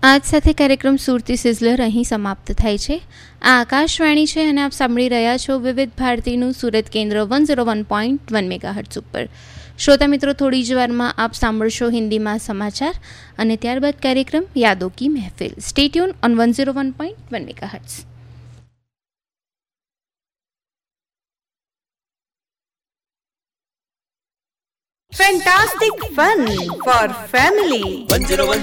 આજ સાથે કાર્યક્રમ સુરતી સિઝલર અહીં સમાપ્ત થાય છે. આ આકાશવાણી છે અને આપ સાંભળી રહ્યા છો વિવિધ ભારતીનું સુરત કેન્દ્ર 101.1 મેગાહર્ટ્ઝ ઉપર. શ્રોતા મિત્રો, થોડી જ વારમાં આપ સાંભળશો હિન્દીમાં સમાચાર અને ત્યારબાદ કાર્યક્રમ યાદો કી મહેફિલ. Stay tune on 101.1 megahertz. Fantastic fun for family. 101.1